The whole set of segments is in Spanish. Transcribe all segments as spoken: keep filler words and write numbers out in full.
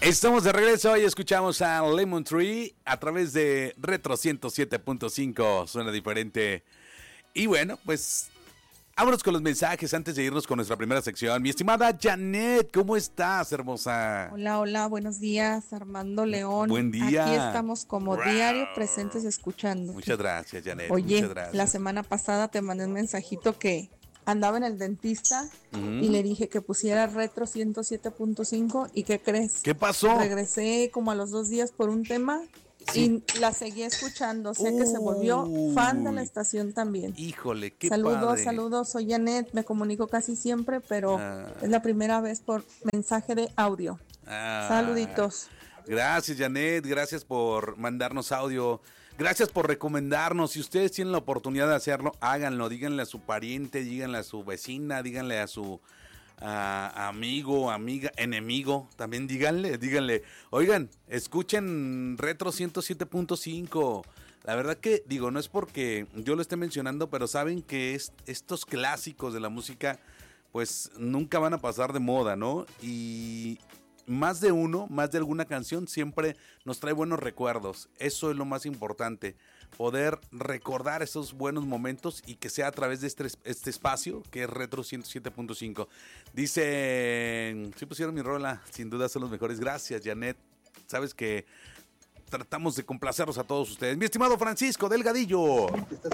Estamos de regreso y escuchamos a Lemon Tree a través de Retro ciento siete punto cinco. Suena diferente. Y bueno, pues vámonos con los mensajes antes de irnos con nuestra primera sección. Mi estimada Janet, ¿cómo estás, hermosa? Hola, hola, buenos días, Armando León. Buen día. Aquí estamos como wow. diario presentes escuchando. Muchas gracias, Janet. Oye, muchas gracias. La semana pasada te mandé un mensajito que andaba en el dentista uh-huh. y le dije que pusiera Retro ciento siete punto cinco. ¿Y qué crees? ¿Qué pasó? Regresé como a los dos días por un tema sí. y la seguí escuchando. O sea uh, que se volvió fan de la estación también. Híjole, qué saludos, padre. Saludos, soy Janet, me comunico casi siempre, pero ah. es la primera vez por mensaje de audio. Ah. Saluditos. Gracias, Janet, gracias por mandarnos audio. Gracias por recomendarnos. Si ustedes tienen la oportunidad de hacerlo, háganlo. Díganle a su pariente, díganle a su vecina, díganle a su a, amigo, amiga, enemigo. También díganle, díganle. Oigan, escuchen Retro ciento siete punto cinco. La verdad que, digo, no es porque yo lo esté mencionando, pero saben que es, estos clásicos de la música, pues nunca van a pasar de moda, ¿no? Y más de uno, más de alguna canción siempre nos trae buenos recuerdos. Eso es lo más importante, poder recordar esos buenos momentos y que sea a través de este, este espacio que es Retro ciento siete punto cinco. Dicen, sí pusieron mi rola, sin duda son los mejores. Gracias, Janet. Sabes que tratamos de complacerlos a todos ustedes. Mi estimado Francisco Delgadillo.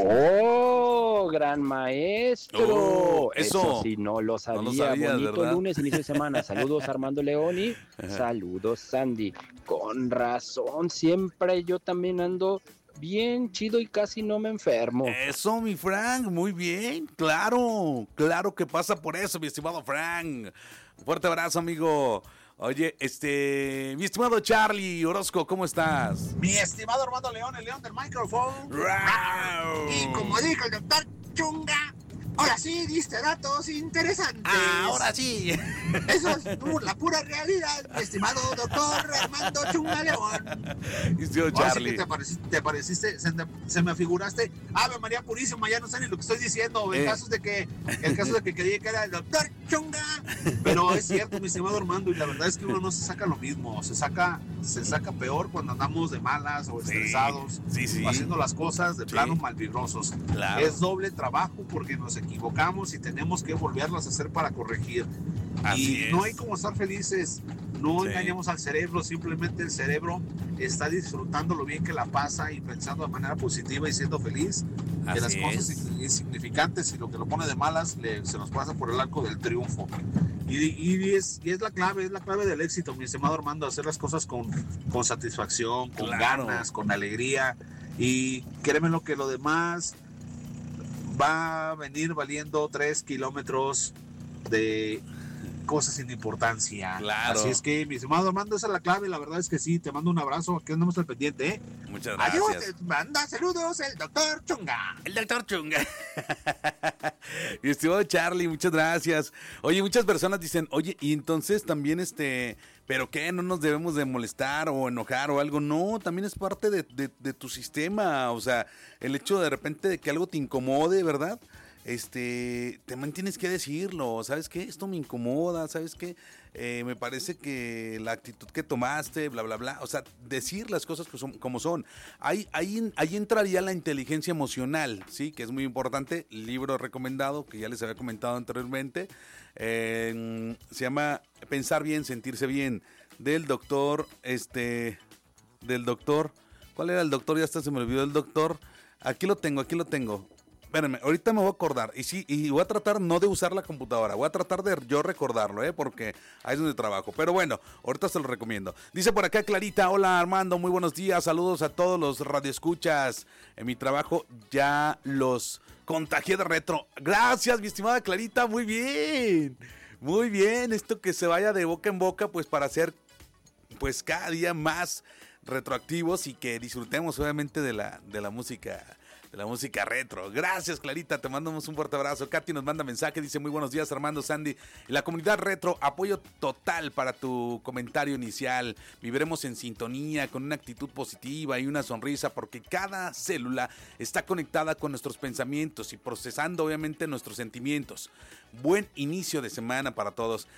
¡Oh, gran maestro! Oh, eso. eso sí, no lo sabía. No lo sabías, bonito ¿verdad? Lunes, inicio de semana. Saludos, Armando León y saludos, Sandy. Con razón, siempre yo también ando bien chido y casi no me enfermo. Eso, mi Frank, muy bien. Claro, claro que pasa por eso, mi estimado Frank. Un fuerte abrazo, amigo. Oye, este, mi estimado Charlie Orozco, ¿cómo estás? Mi estimado Armando León, el león del micrófono. Wow. Y como dijo el doctor Chunga, ahora sí diste datos interesantes. Ah, ahora sí. Eso es la pura realidad, mi estimado doctor Armando Chunga León. Y yo, Charlie. Que te, pareciste, te pareciste, se, se me figuraste, Ave María Purísima, ya no sé ni lo que estoy diciendo. En eh. caso de que, el caso de que creí que era el doctor Chunga. Pero es cierto, mi estimado Armando, y la verdad es que uno no se saca lo mismo, se saca, se saca peor cuando andamos de malas o estresados, sí, sí, sí. o haciendo las cosas de sí. plano malvigrosos. Claro. Es doble trabajo porque nos equivocamos y tenemos que volverlas a hacer para corregir. Así y es. No hay como estar felices, no sí. engañemos al cerebro, simplemente el cerebro está disfrutando lo bien que la pasa y pensando de manera positiva y siendo feliz. Así de las es. cosas insignificantes y lo que lo pone de malas le, se nos pasa por el arco del triunfo. Y, y, es, y es la clave, es la clave del éxito, mi estimado Armando, hacer las cosas con, con satisfacción, con claro. ganas, con alegría. Y créeme lo que lo demás va a venir valiendo tres kilómetros de cosas sin importancia. Claro. Así es que, mi estimado Armando, esa es la clave. La verdad es que sí, te mando un abrazo. Aquí andamos al pendiente, ¿eh? Muchas gracias. Adiós, te manda saludos el doctor Chunga. El doctor Chunga. Mi estimado Charlie, muchas gracias. Oye, muchas personas dicen, oye, y entonces también este, ¿pero qué? ¿No nos debemos de molestar o enojar o algo? No, también es parte de, de, de tu sistema. O sea, el hecho de repente de que algo te incomode, ¿verdad? Este, también tienes que decirlo, ¿sabes qué? Esto me incomoda, ¿sabes qué? Eh, me parece que la actitud que tomaste, bla, bla, bla, o sea, decir las cosas que son, como son. Ahí, ahí, ahí entraría la inteligencia emocional, ¿sí? Que es muy importante, libro recomendado, que ya les había comentado anteriormente, eh, se llama Pensar Bien, Sentirse Bien, del doctor, este, del doctor, ¿cuál era el doctor? Ya hasta se me olvidó el doctor, aquí lo tengo, aquí lo tengo. Espérenme, ahorita me voy a acordar y sí, y voy a tratar no de usar la computadora, voy a tratar de yo recordarlo, ¿eh? Porque ahí es donde trabajo, pero bueno, ahorita se lo recomiendo. Dice por acá Clarita, hola Armando, muy buenos días, saludos a todos los radioescuchas, en mi trabajo ya los contagié de retro. Gracias, mi estimada Clarita, muy bien, muy bien, esto que se vaya de boca en boca, pues para hacer, pues cada día más retroactivos y que disfrutemos obviamente de la, de la música de la música retro. Gracias, Clarita, te mandamos un fuerte abrazo. Katy nos manda mensaje, dice muy buenos días, Armando, Sandy y la comunidad retro, apoyo total para tu comentario inicial. Viviremos en sintonía, con una actitud positiva y una sonrisa, porque cada célula está conectada con nuestros pensamientos y procesando obviamente nuestros sentimientos. Buen inicio de semana para todos.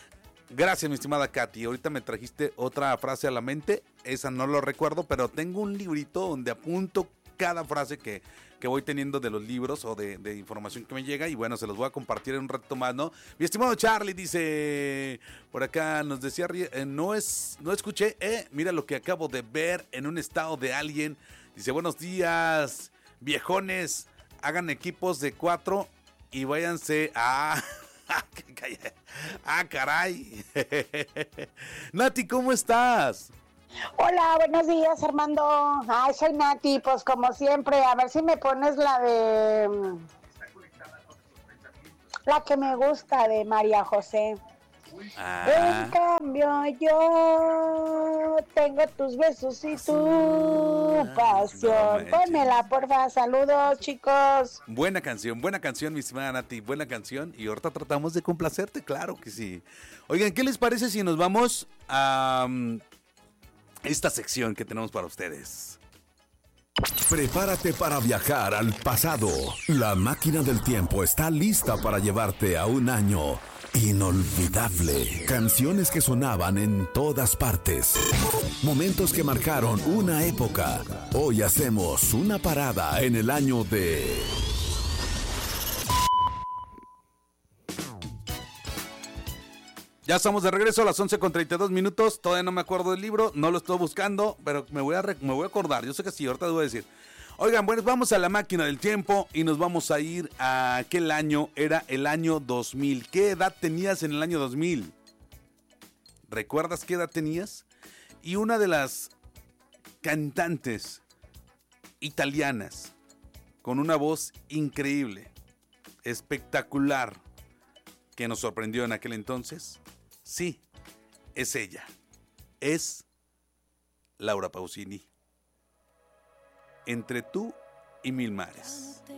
Gracias, mi estimada Katy. Ahorita me trajiste otra frase a la mente. Esa no lo recuerdo, pero tengo un librito donde apunto cada frase que, que voy teniendo de los libros o de, de información que me llega. Y bueno, se los voy a compartir en un rato más, ¿no? Mi estimado Charlie dice, por acá nos decía, eh, no, es, no escuché, eh, mira lo que acabo de ver en un estado de alguien. Dice, buenos días, viejones, hagan equipos de cuatro y váyanse a... Ah, caray. Nati, ¿cómo estás? Hola, buenos días, Armando. Ay, soy Nati, pues como siempre, a ver si me pones la de... La que me gusta, de María José. Ah. En cambio yo tengo tus besos y tu pasión. No, pónmela, porfa. Saludos, chicos. Buena canción, buena canción, mi estimada Nati. Buena canción. Y ahorita tratamos de complacerte, claro que sí. Oigan, ¿qué les parece si nos vamos a um, esta sección que tenemos para ustedes? Prepárate para viajar al pasado. La máquina del tiempo está lista para llevarte a un año inolvidable. Canciones que sonaban en todas partes. Momentos que marcaron una época. Hoy hacemos una parada en el año de... Ya estamos de regreso a las once con treinta y dos minutos. Todavía no me acuerdo del libro, no lo estoy buscando, pero me voy a, me voy a acordar. Yo sé que sí, ahorita les voy a decir. Oigan, bueno, vamos a la máquina del tiempo y nos vamos a ir a aquel año, era el año dos mil. ¿Qué edad tenías en el año dos mil? ¿Recuerdas qué edad tenías? Y una de las cantantes italianas con una voz increíble, espectacular, que nos sorprendió en aquel entonces, sí, es ella, es Laura Pausini. Entre tú y mil mares.